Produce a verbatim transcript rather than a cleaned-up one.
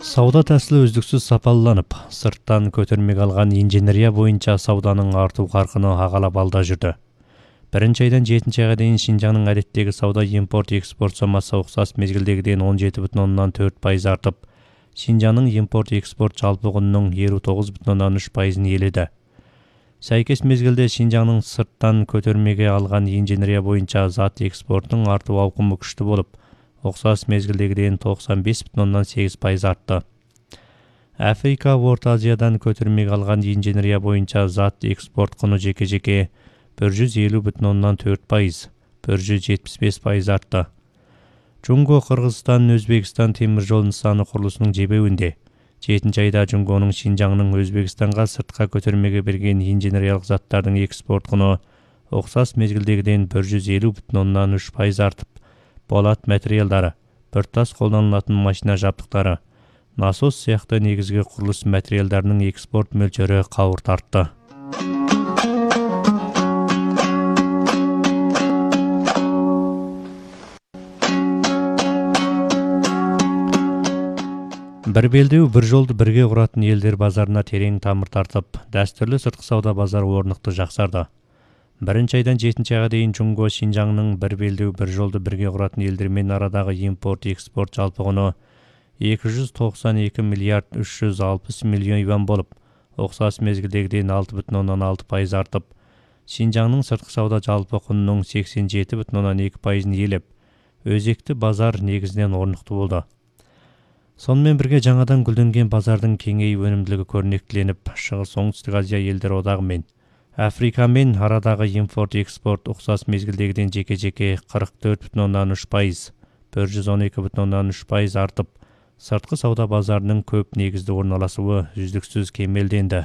Сауда тәсілі үздіксіз сапаланып, сырттан көтермек алған инженерия бойынша сауданың арту қарқыны ағалап алда жүрді. Бірінші айдан жетінші айға дейін Шинжаңның әдеттегі сауда импорт-экспорт сомасы ұқсас мезгілдегіден он жеті бүтін оннан төрт пайыз артып, Шинжаңның импорт-экспорт жалпы құнының елу тоғыз бүтін оннан үш пайызын иеледі. Сәйкес мезгілде Шинжаңның сырттан көтермеге алған инженерия бойынша зат экспортының арту ауқымы күшті болып, ұқсас мезгілдегіден тоқсан бес бүтін оннан сегіз пайыз артты. Африка, Орта Азиядан көтермек алған инженерия бойынша зат экспорт құны жеке-жеке бір жүз елу бүтін оннан төрт пайыз, бір жүз жетпіс бес пайыз артты. Джунго, Қырғызстан, Өзбекстан темір жол нысаны құрылысының жебеуінде. жетінші айда Джунгоның Шинжаңның Өзбекстанға сыртқа көтермеге берген инженериялық заттардың экспорт құны ұқсас мезгілдегіден бір жүз елу бүтін оннан үш пайыз артып, болат материалдары, біртас қолданылатын машина жабдықтары, насос сияқты негізгі құрылыс материалдарының экспорт мөлшері қауырт артты. Бір белдеу, бір жолды бірге құратын елдер базарына терең тамыр тартып, дәстүрлі сыртқы сауда базары орнықты жақсарды. Бірінші айдан жетінші айға дейін Джунго Шинжаңның бір белдеу, бір жолды бірге құратын елдермен арадағы импорт-экспорт жалпы құны екі жүз тоқсан екі миллиард үш жүз алпыс миллион юан болып, ұқсас мезгілдегіден алты бүтін оннан алты пайыз артып, Шинжаңның сыртқы сауда жалпы құнының сексен жеті бүтін оннан екі пайызын иелеп, өзекті базар негізінен орнықты болды. Сонымен бірге жаңадан гүлденген базардың кеңейіп өнімділігі көрнектіленіп, Шығыс Оңтүстік Азия елдер одағы мен Африка мен арадағы импорт-экспорт ұқсас мезгілдегіден жеке-жеке қырық төрт бүтін оннан үш пайыз, бір жүз он екі бүтін оннан үш пайыз артып, сыртқы сауда базарының көп негізді орналасуы үздіксіз кемелденді.